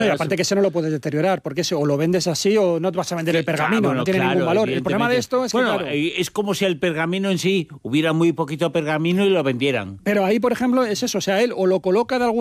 Y aparte que ese no lo puedes deteriorar, porque ese o lo vendes así o no te vas a vender el pergamino, no tiene ningún valor. El problema de esto es que, claro, es como si el pergamino en sí hubiera muy poquito pergamino y lo vendieran. Pero ahí, por ejemplo, es eso, o sea, él o lo coloca de alguna